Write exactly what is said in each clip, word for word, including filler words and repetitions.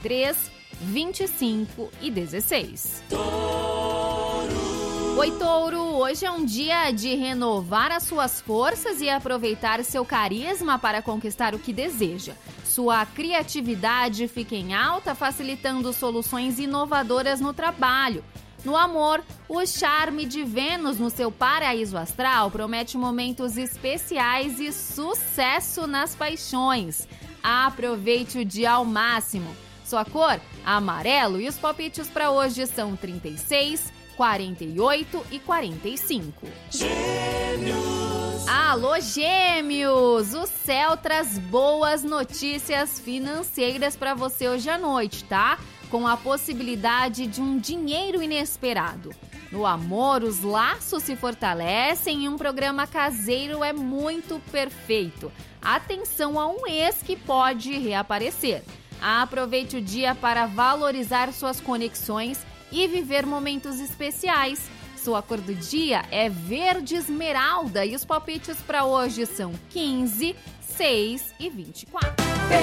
três, vinte e cinco e dezesseis. Oi, Touro! Hoje é um dia de renovar as suas forças e aproveitar seu carisma para conquistar o que deseja. Sua criatividade fica em alta, facilitando soluções inovadoras no trabalho. No amor, o charme de Vênus no seu paraíso astral promete momentos especiais e sucesso nas paixões. Aproveite o dia ao máximo. Sua cor, amarelo, e os palpites para hoje são trinta e seis, quarenta e oito e quarenta e cinco. Gêmeos! Alô, Gêmeos! O céu traz boas notícias financeiras para você hoje à noite, tá? Com a possibilidade de um dinheiro inesperado. No amor, os laços se fortalecem e um programa caseiro é muito perfeito. Atenção a um ex que pode reaparecer. Aproveite o dia para valorizar suas conexões e viver momentos especiais. Sua cor do dia é verde esmeralda e os palpites para hoje são quinze, seis e vinte e quatro.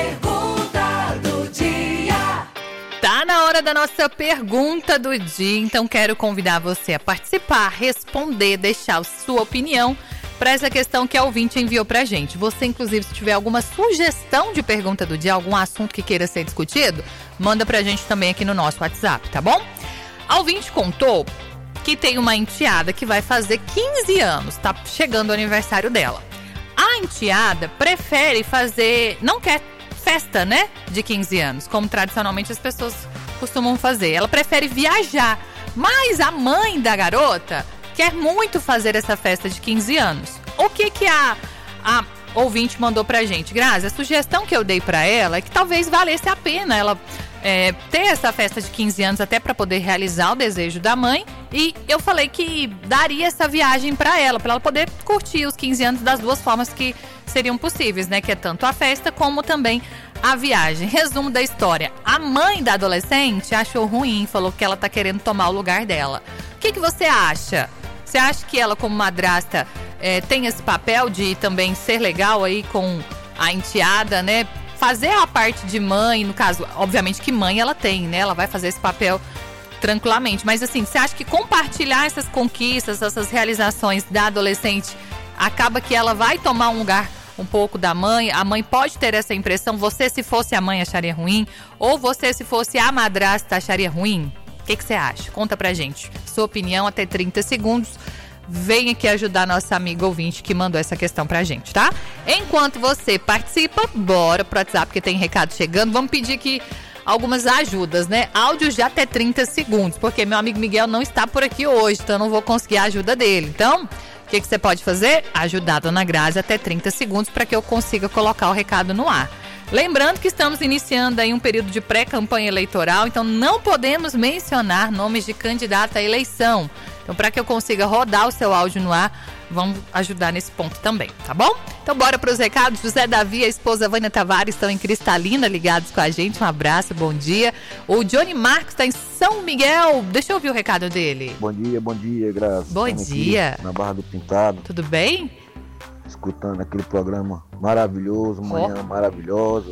Pergunta do dia. Tá na hora da nossa pergunta do dia, então quero convidar você a participar, responder, deixar a sua opinião para essa questão que a ouvinte enviou pra gente. Você, inclusive, se tiver alguma sugestão de pergunta do dia, algum assunto que queira ser discutido, manda pra gente também aqui no nosso WhatsApp, tá bom? A ouvinte contou que tem uma enteada que vai fazer quinze anos, tá chegando o aniversário dela. A enteada prefere fazer, não quer festa, né, de quinze anos, como tradicionalmente as pessoas costumam fazer. Ela prefere viajar, mas a mãe da garota quer muito fazer essa festa de quinze anos. O que que a, a ouvinte mandou pra gente? Grazi, a sugestão que eu dei pra ela é que talvez valesse a pena ela é, ter essa festa de quinze anos até pra poder realizar o desejo da mãe. E eu falei que daria essa viagem pra ela, pra ela poder curtir os quinze anos das duas formas que seriam possíveis, né? Que é tanto a festa como também a viagem. Resumo da história. A mãe da adolescente achou ruim, falou que ela tá querendo tomar o lugar dela. O que que você acha? Você acha que ela, como madrasta, é, tem esse papel de também ser legal aí com a enteada, né? Fazer a parte de mãe, no caso, obviamente que mãe ela tem, né? Ela vai fazer esse papel tranquilamente. Mas assim, você acha que compartilhar essas conquistas, essas realizações da adolescente, acaba que ela vai tomar um lugar um pouco da mãe? A mãe pode ter essa impressão, você se fosse a mãe acharia ruim? Ou você se fosse a madrasta acharia ruim? O que que você acha? Conta pra gente. Sua opinião até trinta segundos. Vem aqui ajudar nossa amiga ouvinte que mandou essa questão pra gente, tá? Enquanto você participa, bora pro WhatsApp porque tem recado chegando. Vamos pedir aqui algumas ajudas, né? Áudio já até trinta segundos, porque meu amigo Miguel não está por aqui hoje, então eu não vou conseguir a ajuda dele. Então, o que que você pode fazer? Ajudar a Dona Grazi até trinta segundos para que eu consiga colocar o recado no ar. Lembrando que estamos iniciando aí um período de pré-campanha eleitoral, então não podemos mencionar nomes de candidato à eleição. Então, para que eu consiga rodar o seu áudio no ar, vamos ajudar nesse ponto também, tá bom? Então, bora para os recados. José Davi e a esposa Vânia Tavares estão em Cristalina, ligados com a gente. Um abraço, bom dia. O Johnny Marcos está em São Miguel. Deixa eu ouvir o recado dele. Bom dia, bom dia, Graça. Bom Estamos dia. Na Barra do Pintado. Tudo bem? Escutando aquele programa maravilhoso, manhã oh. maravilhosa.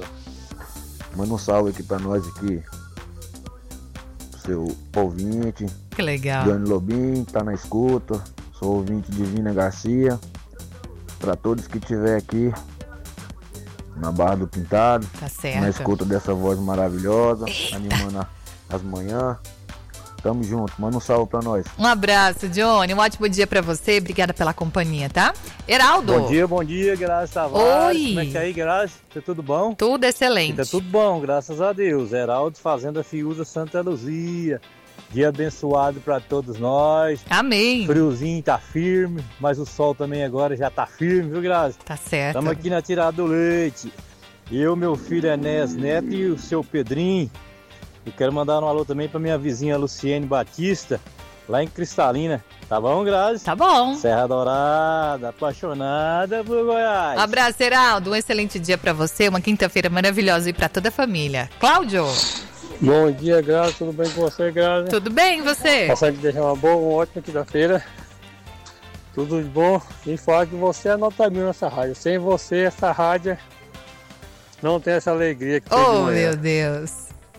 Manda um salve aqui pra nós aqui. Seu ouvinte. Que legal. Johnny Lobim, tá na escuta. Sou ouvinte Divina Garcia. Pra todos que estiver aqui na Barra do Pintado. Tá certo. Na escuta dessa voz maravilhosa. Eita. Animando a, as manhãs. Tamo junto, manda um salve pra nós. Um abraço, Johnny. Um ótimo dia pra você. Obrigada pela companhia, tá? Heraldo. Bom dia, bom dia, Graça Tavares. Oi. Como é que é aí, Graça? Tá tudo bom? Tudo excelente. Tá tudo bom, graças a Deus. Heraldo, Fazenda Fiuza Santa Luzia. Dia abençoado pra todos nós. Amém. Friozinho tá firme, mas o sol também agora já tá firme, viu, Graça? Tá certo. Estamos aqui na tirada do leite. Eu, meu filho Enéas Neto e o seu Pedrinho. Eu quero mandar um alô também pra minha vizinha Luciene Batista, lá em Cristalina. Tá bom, Grazi? Tá bom. Serra Dourada, apaixonada por Goiás. Abraço, Heraldo. Um excelente dia pra você. Uma quinta-feira maravilhosa e pra toda a família. Cláudio. Bom dia, Grazi. Tudo bem com você, Grazi? Tudo bem, e você? Passando de deixar uma boa, uma ótima quinta-feira. Tudo de bom. E falar que você é nota mil nessa rádio. Sem você, essa rádio não tem essa alegria que tem. Oh, meu Deus.